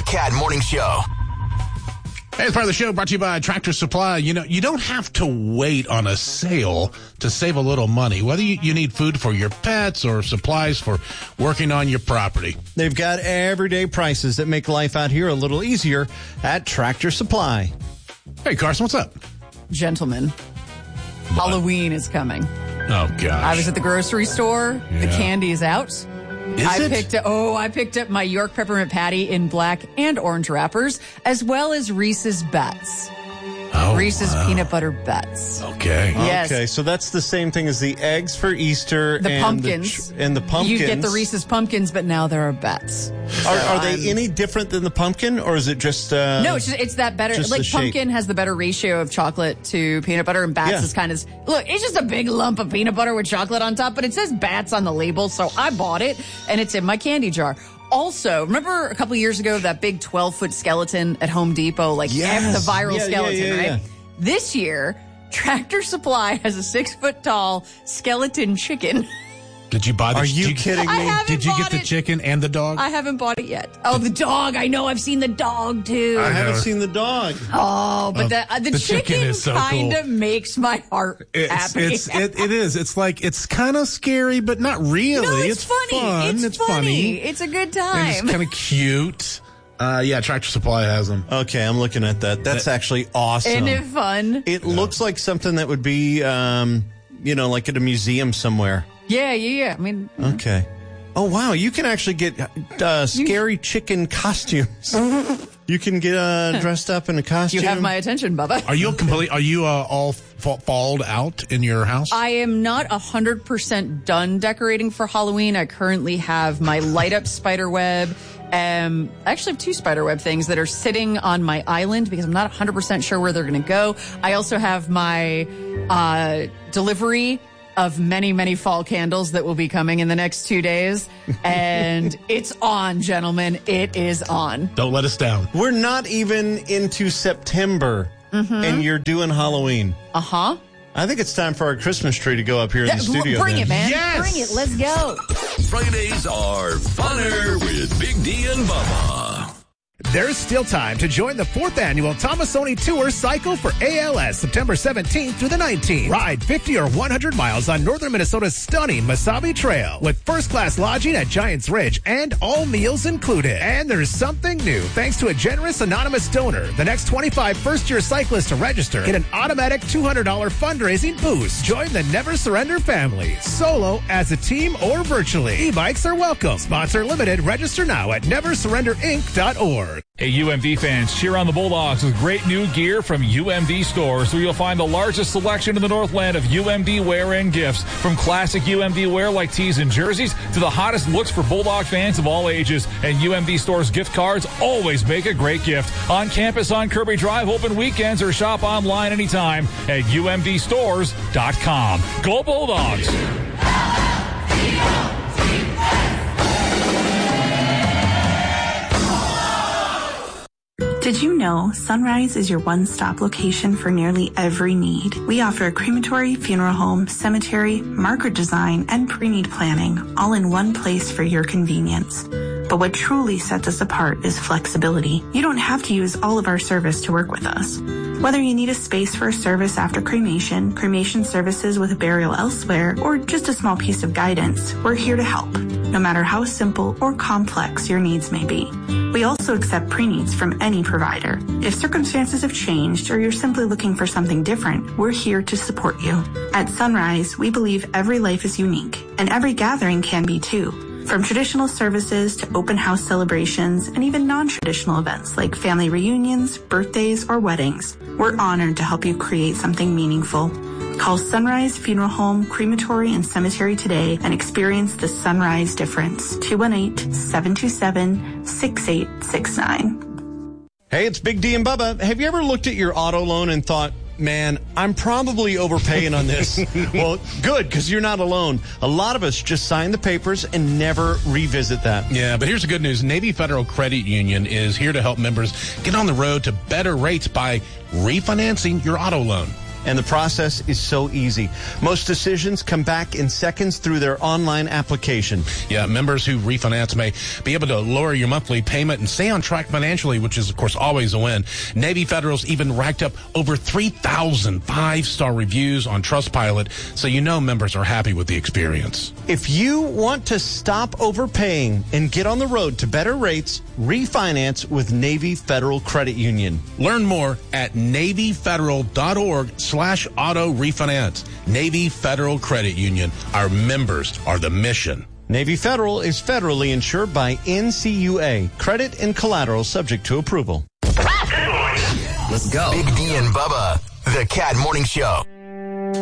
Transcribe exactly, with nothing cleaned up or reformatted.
Cat Morning Show. Hey, it's part of the show brought to you by Tractor Supply. You know, you don't have to wait on a sale to save a little money, whether you, you need food for your pets or supplies for working on your property. They've got everyday prices that make life out here a little easier at Tractor Supply. Hey, Carson, what's up? Gentlemen, what? Halloween is coming. Oh, gosh. I was at the grocery store. Yeah. The candy is out. Is I it? picked up, oh, I picked up my York Peppermint Patty in black and orange wrappers, as well as Reese's Bets. Oh, Reese's wow. Peanut Butter Bets. Okay. Yes. Okay, so that's the same thing as the eggs for Easter The and pumpkins. The, and the pumpkins. You get the Reese's pumpkins, but now there are bets. Are, So are they I'm- any different than the pumpkin, or is it just... Uh, No, it's just, it's that better. just Like the shape? pumpkin has the better ratio of chocolate to peanut butter, and Bats Yeah. is kind of look. It's just a big lump of peanut butter with chocolate on top, but it says Bats on the label, so I bought it, and it's in my candy jar. Also, remember a couple years ago that big twelve foot skeleton at Home Depot, like Yes. the viral Yeah, yeah, skeleton, yeah, right? yeah. This year, Tractor Supply has a six foot tall skeleton chicken. Did you buy the Are you did kidding me? I haven't Did you get bought the it. chicken and the dog? I haven't bought it yet. Oh, the dog! I know. I've seen the dog too. I haven't know. seen the dog. Oh, but Oh, the, uh, the, the chicken chicken, is so kind cool. of makes my heart It's, happy. it's it, it is. It's like it's kind of scary, but not really. no, it's, funny. Fun. It's, funny. funny. It's a good And it's time. kind of cute. Uh, yeah, Tractor Supply has them. Okay, I'm looking at that. That's actually awesome. Isn't it fun? It looks like something that would be, um, you know, like at a museum somewhere. Yeah, yeah, yeah. I mean, Okay. Oh, wow. You can actually get uh, scary chicken costumes. You can get uh, dressed up in a costume. you have my attention, Bubba. Are you complete? Are you uh, all fa- falled out in your house? I am not one hundred percent done decorating for Halloween. I currently have my light up spider web. Um, I actually have two spider web things that are sitting on my island because I'm not one hundred percent sure where they're going to go. I also have my uh, delivery of many, many fall candles that will be coming in the next two days. And it's on, gentlemen. It is on. Don't let us down. We're not even into September, and you're doing Halloween. Uh-huh. I think it's time for our Christmas tree to go up here in the Yeah, studio. bring then. it, man. Yes! Bring it. Let's go. Fridays are funner with Big D and Bubba. There's still time to join the fourth annual Tomasoni Tour Cycle for A L S, September seventeenth through the nineteenth. Ride fifty or one hundred miles on northern Minnesota's stunning Mesabi Trail with first-class lodging at Giants Ridge and all meals included. And there's something new. Thanks to a generous anonymous donor, the next twenty-five first-year cyclists to register get an automatic two hundred dollars fundraising boost. Join the Never Surrender family, solo, as a team, or virtually. E-bikes are welcome. Sponsor limited. Register now at never surrender inc dot org. Hey, U M D fans, cheer on the Bulldogs with great new gear from U M D stores, where you'll find the largest selection in the Northland of U M D wear and gifts. From classic U M D wear like tees and jerseys to the hottest looks for Bulldog fans of all ages. And U M D stores gift cards always make a great gift. On campus on Kirby Drive, open weekends, or shop online anytime at U M D stores dot com. Go Bulldogs! Did you know Sunrise is your one-stop location for nearly every need? We offer a crematory, funeral home, cemetery, marker design, and pre-need planning, all in one place for your convenience. But what truly sets us apart is flexibility. You don't have to use all of our service to work with us. Whether you need a space for a service after cremation, cremation services with a burial elsewhere, or just a small piece of guidance, we're here to help, no matter how simple or complex your needs may be. We also accept pre-needs from any provider. If circumstances have changed or you're simply looking for something different, we're here to support you. At Sunrise, we believe every life is unique, and every gathering can be too. From traditional services to open house celebrations and even non-traditional events like family reunions, birthdays, or weddings, we're honored to help you create something meaningful. Call Sunrise Funeral Home, Crematory, and Cemetery today and experience the Sunrise difference. two one eight, seven two seven, six eight six nine. Hey, it's Big D and Bubba. Have you ever looked at your auto loan and thought, man, I'm probably overpaying on this? Well, good, because you're not alone. A lot of us just sign the papers and never revisit that. Yeah, but here's the good news. Navy Federal Credit Union is here to help members get on the road to better rates by refinancing your auto loan. and the process is so easy. Most decisions come back in seconds through their online application. Yeah, members who refinance may be able to lower your monthly payment and stay on track financially, which is, of course, always a win. Navy Federal's even racked up over three thousand five-star reviews on Trustpilot, so you know members are happy with the experience. If you want to stop overpaying and get on the road to better rates, refinance with Navy Federal Credit Union. Learn more at NavyFederal.org slash auto refinance. Navy Federal Credit Union. Our members are the mission. Navy Federal is federally insured by N C U A. Credit and collateral subject to approval. Let's go. Big D and Bubba, the Cat Morning Show.